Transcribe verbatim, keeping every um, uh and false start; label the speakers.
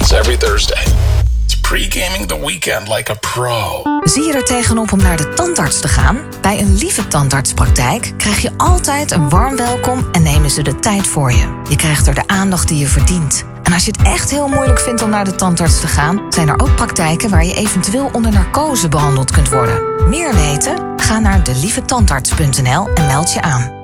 Speaker 1: lessons every Thursday. It's pre-gaming the weekend like a pro.
Speaker 2: Zie je er tegenop om naar de tandarts te gaan? Bij een Lieve Tandartspraktijk krijg je altijd een warm welkom en nemen ze de tijd voor je. Je krijgt er de aandacht die je verdient. En als je het echt heel moeilijk vindt om naar de tandarts te gaan, zijn er ook praktijken waar je eventueel onder narcose behandeld kunt worden. Meer weten? Ga naar de lieve tandarts punt n l en meld je aan.